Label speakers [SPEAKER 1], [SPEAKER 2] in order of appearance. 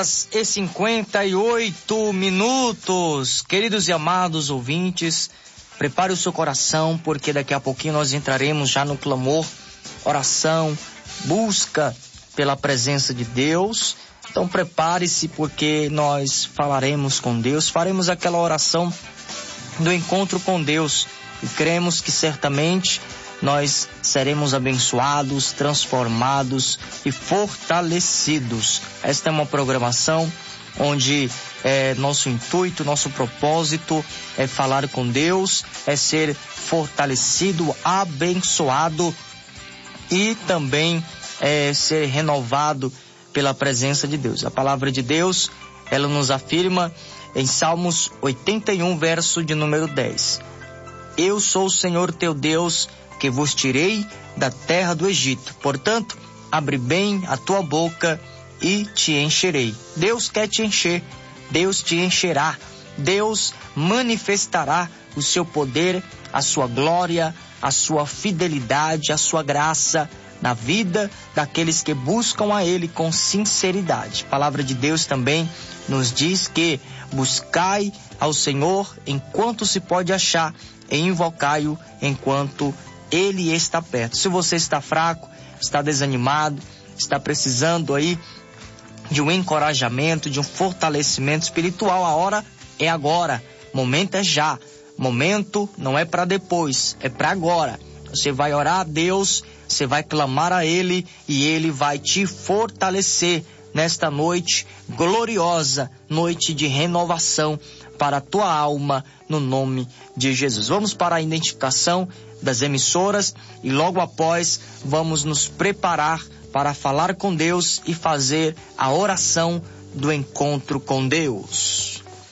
[SPEAKER 1] 6h58. Queridos e amados ouvintes, prepare o seu coração, porque daqui a pouquinho nós entraremos já no clamor, oração, busca pela presença de Deus. Então prepare-se, porque nós falaremos com Deus, faremos aquela oração do encontro com Deus e cremos que certamente nós seremos abençoados, transformados e fortalecidos. Esta é uma programação onde nosso intuito, nosso propósito é falar com Deus, é ser fortalecido, abençoado e também ser renovado pela presença de Deus. A palavra de Deus, ela nos afirma em Salmos 81, verso de número 10. Eu sou o Senhor teu Deus, que vos tirei da terra do Egito. Portanto, abre bem a tua boca e te encherei. Deus quer te encher, Deus te encherá, Deus manifestará o seu poder, a sua glória, a sua fidelidade, a sua graça na vida daqueles que buscam a Ele com sinceridade. A palavra de Deus também nos diz que buscai ao Senhor enquanto se pode achar, e invocai-o enquanto Ele está perto. Se você está fraco, está desanimado, está precisando aí de um encorajamento, de um fortalecimento espiritual, a hora é agora, momento é já. Momento não é para depois, é para agora. Você vai orar a Deus, você vai clamar a Ele e Ele vai te fortalecer nesta noite gloriosa, noite de renovação para a tua alma, no nome de Jesus. Vamos para a identificação das emissoras e logo após vamos nos preparar para falar com Deus e fazer a oração do encontro com Deus.